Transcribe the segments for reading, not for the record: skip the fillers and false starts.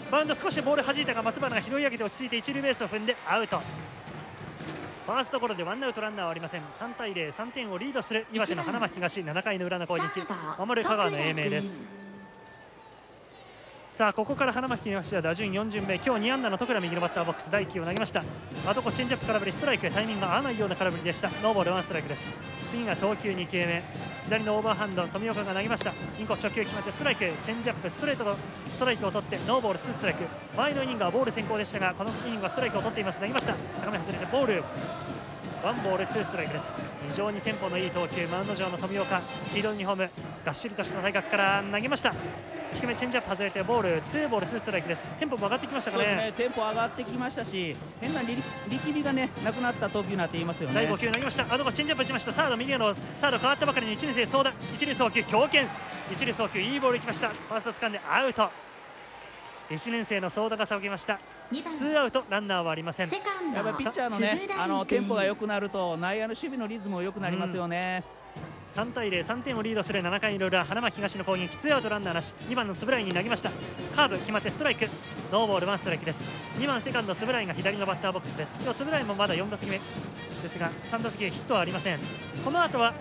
バウンド少しボール弾いたが松原が拾い上げて落ち着いて一塁ベースを踏んでアウト。ファーストゴロでワンアウトランナーはありません。3対0、3点をリードする岩手の花巻東。7回の裏の攻撃、守る香川の英明です。さあここから花巻東は打順4巡目、今日2安打の徳良右のバッターボックス、第1球を投げました。あとこチェンジアップ空振り、ストライク、タイミングが合わないような空振りでした。ノーボール1ストライクです。次が投球2球目、左のオーバーハンド富岡が投げました。インコース直球決まってストライク、チェンジアップストレートとストライクを取ってノーボール2ストライク。前のイニングはボール先行でしたが、このイニングはストライクを取っています。投げました、高め外れてボール、ワンボール2ストライクです。非常にテンポのいい投球、マウンド上の富岡、黄色いユニフォーム、がっしりとした体格から投げました。低めチェンジアップ外れてボール、2ボール2ストライクです。テンポも上がってきましたかね。 そうですね、テンポ上がってきましたし、変な力みがねなくなった投球になっていますよね。 第5球投げました。あとこチェンジアップ打ちました。サード右のサード変わったばかりの1年生相談、一塁送球強肩、一塁送球いいボールいきました。ファースト掴んでアウト。1年生の相田が下げました。2アウトランナーはありません。 やっぱりピッチャーのねテンポが良くなると内野の守備のリズムも良くなりますよね。 3対0、3点をリードする7回の裏、花巻東の攻撃、2アウトランナーなし。2番の円井に投げました。カーブ決まってストライク、ノーボール1ストライクです。2番セカンド円井が左のバッターボックスです。今日円井もまだ4打席目ですが、3打席目ヒットはありません。この後は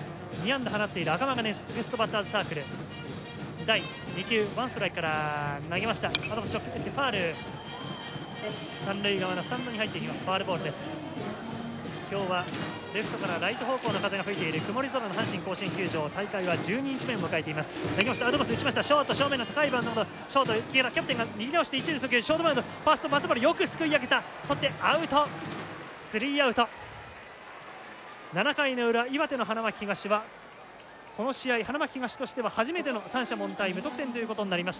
2安打放っている赤間がネクストバッターズサークル、第2球1ストライクから投げました。あと直球打ってファール、三塁側のスタンドに入っていきます。ファールボールです。今日はレフトからライト方向の風が吹いている曇り空の阪神甲子園球場、大会は12日目を迎えています。投げました、アウトコース打ちました。ショート正面の高いバウンド、ショート木原キャプテンが右倒して一塁送球、ショートバウンド、ファースト松原よくすくい上げた、取ってアウト、スリーアウト。7回の裏、岩手の花巻東はこの試合花巻東としては初めての三者凡退無得点ということになりました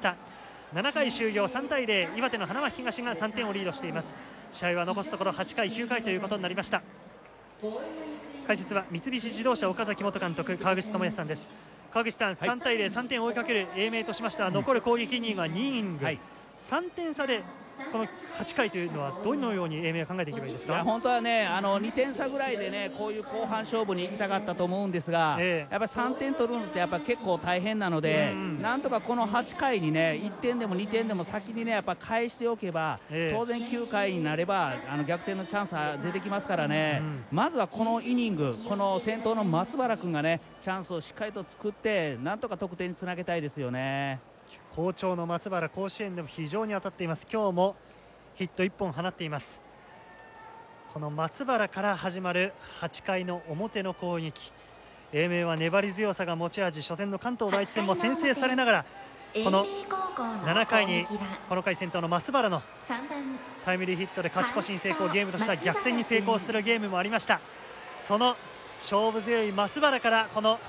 。7回終了、3対0、岩手の花巻東が3点をリードしています。試合は残すところ8回9回ということになりました。解説は三菱自動車岡崎元監督、川口智也さんです。川口さん、3対0、3点を追いかける英明としました。残る攻撃イニングは2イニング、3点差でこの8回というのはどのように英明は考えていけばいいですか。 いや本当はね2点差ぐらいでねこういう後半勝負に行きたかったと思うんですが、やっぱり3点取るのってやっぱ結構大変なので、なんとかこの8回にね1点でも2点でも先にねやっぱ返しておけば、当然9回になれば逆転のチャンスは出てきますからね、まずはこのイニング、この先頭の松原君がねチャンスをしっかりと作ってなんとか得点につなげたいですよね。 好調の松原、甲子園でも非常に当たっています。今日もヒット1本放っています。この松原から始まる8回の表の攻撃、英明は粘り強さが持ち味。初戦の関東第一戦も先制されながらこの7回にこの回先頭の松原のタイムリーヒットで勝ち越しに成功、ゲームとしては逆転に成功するゲームもありました。その勝負強い松原からこの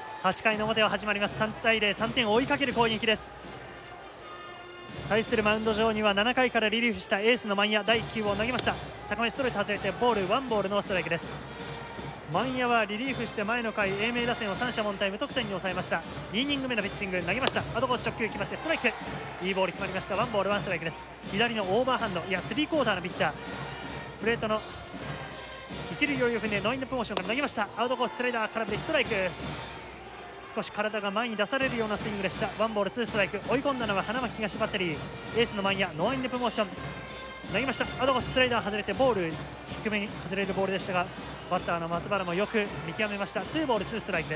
8回の表は始まります。3対0、3点を追いかける攻撃です。対するマウンド上には7回からリリーフしたエースの万谷、第1球を投げました。高めストレート外れてボール、ワンボールノーストライクです。万谷はリリーフして前の回英明打線を三者凡退無得点に抑えました。2イニング目のピッチング投げました。アドコース直球決まってストライク、いいボール決まりました。ワンボールワンストライクです。左のオーバーハンド、いやスリークォーターのピッチャー、プレートの一塁余裕踏んでノーインドプモーションから投げました。アウトコーススライダー空振りストライク、少し体が前に出されるようなスイングでした。ワンボールツーストライク、追い込んだのは花巻東バッテリー、エースの万谷ノーインドプモーション投げました。アドコーススライダー外れてボール、低めに外れるボールでしたがバッターの松原もよく見極めました。ツーボールツーストライクです。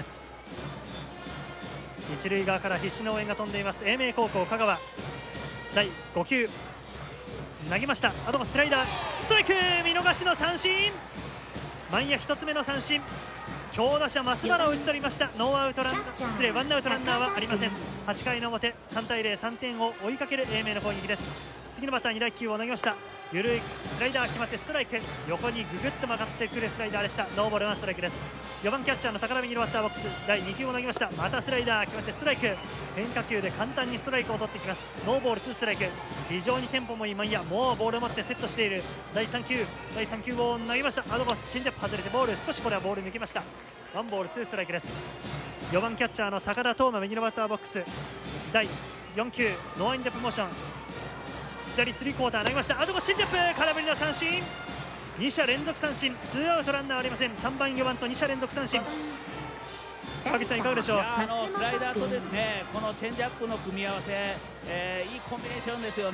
一塁側から必死の応援が飛んでいます英明高校香川。第5球投げました。アドコーススライダーストライク、見逃しの三振、万谷1つ目の三振、強打者松原を打ち取りました。ノーアウトランナー、失礼、ワンアウトランナーはありません。8回の表、3対0、3点を追いかける英明の攻撃です。次のバッターに第1球を投げました。緩いスライダー決まってストライク、横にググッと曲がってくるスライダーでした。ノーボールワンストライクです。4番キャッチャーの高田右のバッターボックス、第2球を投げました。またスライダー決まってストライク、変化球で簡単にストライクを取ってきます。ノーボールツーストライク、非常にテンポもいい万谷、もうボールを持ってセットしている。第3球を投げました。アドバンスチェンジアップ外れてボール、少しこれはボール抜けました。ワンボールツーストライクです。4番キャッチャーの高田斗真右のバッターボックス、第4球ノーインドプモーション、左スリークォーター投げました。アドバンスチェンジアップ空振りの三振、2者連続三振、ツーアウトランナーありません。3番4番と2者連続三振。川口さんいかがでしょう。 スライダーとですねこのチェンジアップの組み合わせ、いいコンビネーションですよね。